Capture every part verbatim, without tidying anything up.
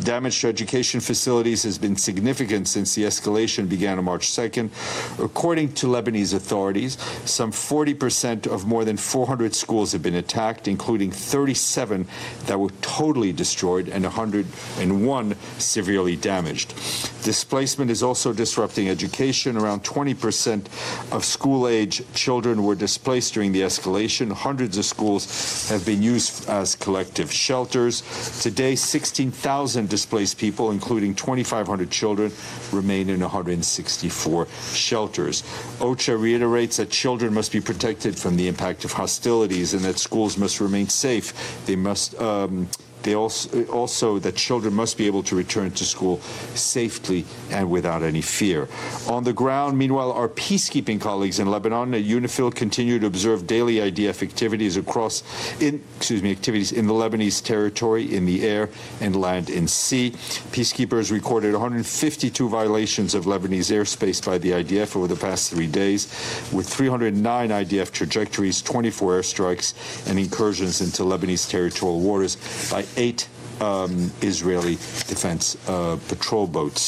Damage to education facilities has been significant since the escalation began on March second. According to Lebanese authorities, some forty percent of more than four hundred schools have been attacked, including thirty-seven that were totally destroyed and one hundred one severely damaged. Displacement is also disrupting education. Around twenty percent of school-age children were displaced during the escalation. Hundreds of schools have been used as collective shelters. Today, sixteen thousand displaced people, including twenty-five hundred children, remain in one hundred sixty-four shelters. OCHA reiterates that children must be protected from the impact of hostilities and that schools must remain safe. They must um, They also, also that children must be able to return to school safely and without any fear. On the ground, meanwhile, our peacekeeping colleagues in Lebanon at UNIFIL continue to observe daily I D F activities across, in, excuse me, activities in the Lebanese territory, in the air and land and sea. Peacekeepers recorded one hundred fifty-two violations of Lebanese airspace by the I D F over the past three days, with three hundred nine I D F trajectories, twenty-four airstrikes, and incursions into Lebanese territorial waters by eight um, Israeli defense uh, patrol boats.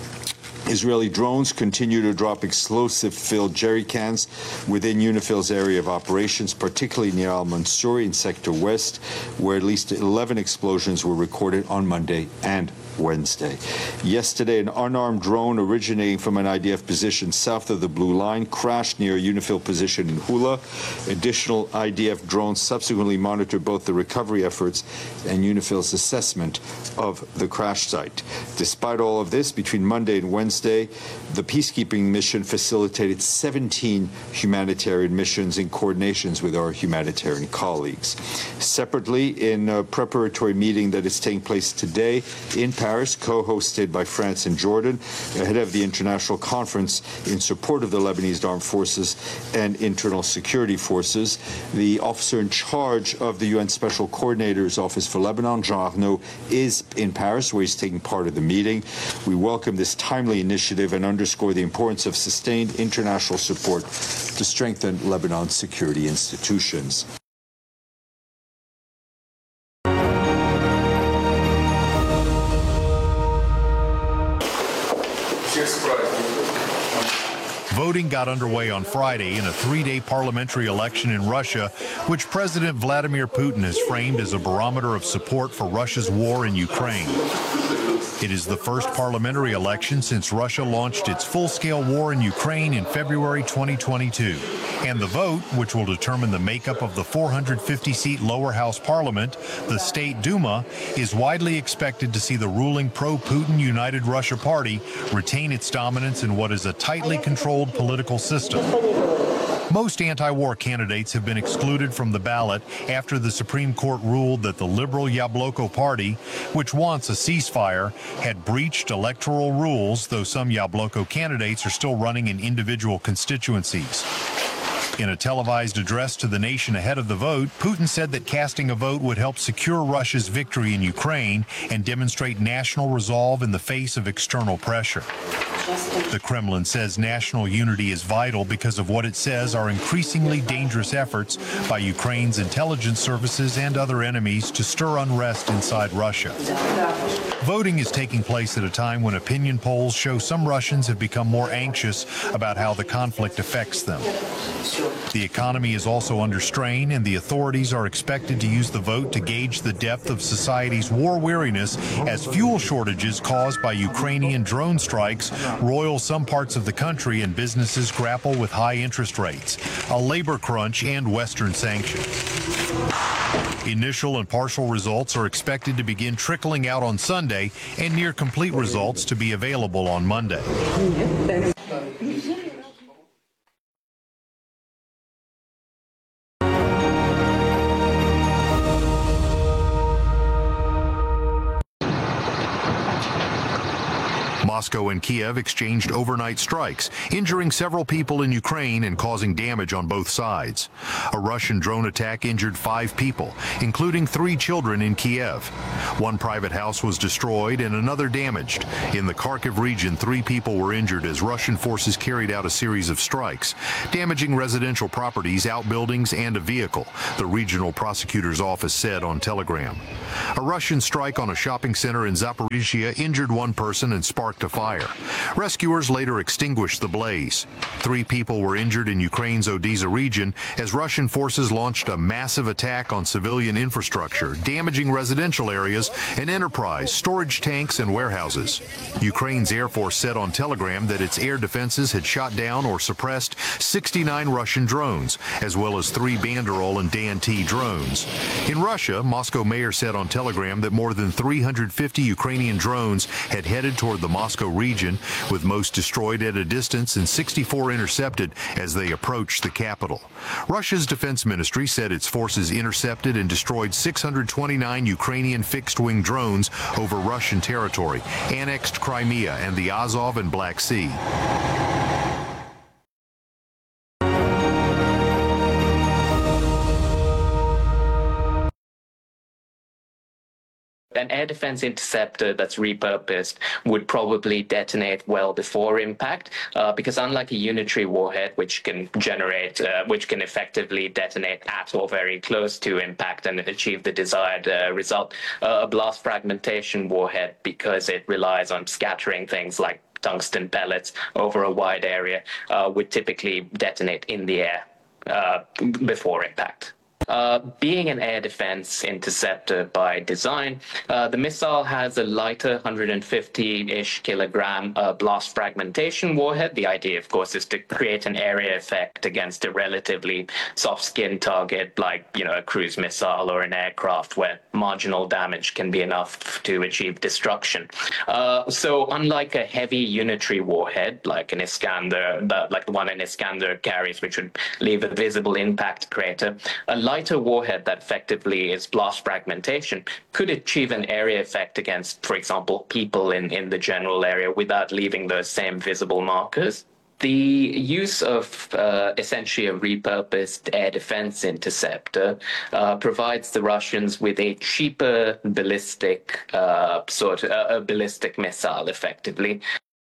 Israeli drones continue to drop explosive-filled jerry cans within UNIFIL's area of operations, particularly near Al-Mansouri in Sector West, where at least eleven explosions were recorded on Monday and Wednesday. Yesterday, an unarmed drone originating from an I D F position south of the Blue Line crashed near a UNIFIL position in Hula. Additional I D F drones subsequently monitored both the recovery efforts and UNIFIL's assessment of the crash site. Despite all of this, between Monday and Wednesday, the peacekeeping mission facilitated seventeen humanitarian missions in coordinations with our humanitarian colleagues. Separately, in a preparatory meeting that is taking place today in Paris, Paris, co-hosted by France and Jordan, ahead of the international conference in support of the Lebanese armed forces and internal security forces. The officer in charge of the U N Special Coordinator's Office for Lebanon, Jean Arnaud, is in Paris, where he's taking part of the meeting. We welcome this timely initiative and underscore the importance of sustained international support to strengthen Lebanon's security institutions. Voting got underway on Friday in a three-day parliamentary election in Russia, which President Vladimir Putin has framed as a barometer of support for Russia's war in Ukraine. It is the first parliamentary election since Russia launched its full-scale war in Ukraine in February twenty twenty-two. And the vote, which will determine the makeup of the four hundred fifty seat lower house parliament, the State Duma, is widely expected to see the ruling pro-Putin United Russia Party retain its dominance in what is a tightly controlled political system. Most anti-war candidates have been excluded from the ballot after the Supreme Court ruled that the liberal Yabloko Party, which wants a ceasefire, had breached electoral rules, though some Yabloko candidates are still running in individual constituencies. In a televised address to the nation ahead of the vote, Putin said that casting a vote would help secure Russia's victory in Ukraine and demonstrate national resolve in the face of external pressure. The Kremlin says national unity is vital because of what it says are increasingly dangerous efforts by Ukraine's intelligence services and other enemies to stir unrest inside Russia. Voting is taking place at a time when opinion polls show some Russians have become more anxious about how the conflict affects them. The economy is also under strain, and the authorities are expected to use the vote to gauge the depth of society's war weariness as fuel shortages caused by Ukrainian drone strikes roil some parts of the country and businesses grapple with high interest rates, a labor crunch, and Western sanctions. Initial and partial results are expected to begin trickling out on Sunday and near complete results to be available on Monday. Moscow and Kiev exchanged overnight strikes, injuring several people in Ukraine and causing damage on both sides. A Russian drone attack injured five people, including three children in Kiev. One private house was destroyed and another damaged. In the Kharkiv region, three people were injured as Russian forces carried out a series of strikes, damaging residential properties, outbuildings, and a vehicle, the regional prosecutor's office said on Telegram. A Russian strike on a shopping center in Zaporizhia injured one person and sparked a fire. Rescuers later extinguished the blaze. Three people were injured in Ukraine's Odesa region as Russian forces launched a massive attack on civilian infrastructure, damaging residential areas, an enterprise, storage tanks, and warehouses. Ukraine's Air Force said on Telegram that its air defenses had shot down or suppressed sixty-nine Russian drones, as well as three Banderol and Dan-T drones. In Russia, Moscow mayor said on Telegram that more than three hundred fifty Ukrainian drones had headed toward the Moscow region, with most destroyed at a distance and sixty-four intercepted as they approached the capital. Russia's defense ministry said its forces intercepted and destroyed six hundred twenty-nine Ukrainian fixed-wing drones over Russian territory, annexed Crimea and the Azov and Black Sea. An air defense interceptor that's repurposed would probably detonate well before impact, uh, because unlike a unitary warhead, which can generate, uh, which can effectively detonate at or very close to impact and achieve the desired uh, result, uh, a blast fragmentation warhead, because it relies on scattering things like tungsten pellets over a wide area, uh, would typically detonate in the air uh, before impact. Uh, being an air defense interceptor by design, uh, the missile has a lighter one hundred fifty-ish kilogram uh, blast fragmentation warhead. The idea, of course, is to create an area effect against a relatively soft-skinned target like, you know, a cruise missile or an aircraft where marginal damage can be enough to achieve destruction. Uh, so unlike a heavy unitary warhead like an Iskander, the, like the one an Iskander carries, which would leave a visible impact crater, a light lighter warhead that effectively is blast fragmentation could achieve an area effect against, for example, people in, in the general area without leaving those same visible markers. The use of uh, essentially a repurposed air defense interceptor uh, provides the Russians with a cheaper ballistic uh, sort of uh, a ballistic missile, effectively.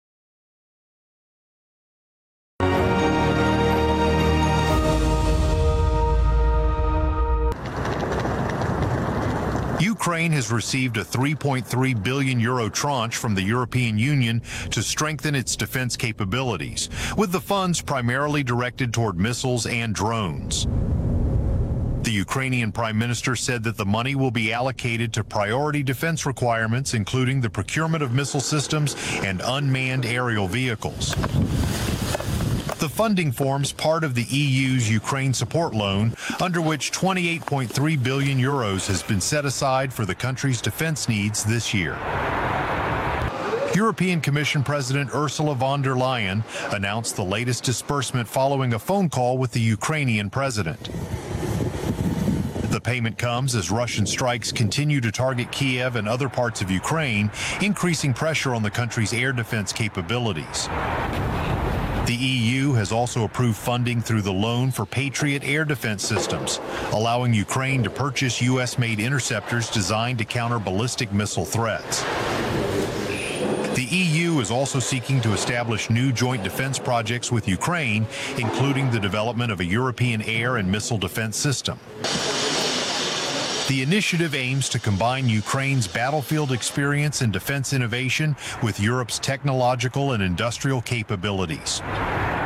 Ukraine has received a three point three billion euro tranche from the European Union to strengthen its defense capabilities, with the funds primarily directed toward missiles and drones. The Ukrainian Prime Minister said that the money will be allocated to priority defense requirements, including the procurement of missile systems and unmanned aerial vehicles. The funding forms part of the E U's Ukraine support loan, under which twenty-eight point three billion euros has been set aside for the country's defense needs this year. European Commission President Ursula von der Leyen announced the latest disbursement following a phone call with the Ukrainian president. The payment comes as Russian strikes continue to target Kiev and other parts of Ukraine, increasing pressure on the country's air defense capabilities. The E U has also approved funding through the loan for Patriot air defense systems, allowing Ukraine to purchase U S-made interceptors designed to counter ballistic missile threats. The E U is also seeking to establish new joint defense projects with Ukraine, including the development of a European air and missile defense system. The initiative aims to combine Ukraine's battlefield experience and defense innovation with Europe's technological and industrial capabilities.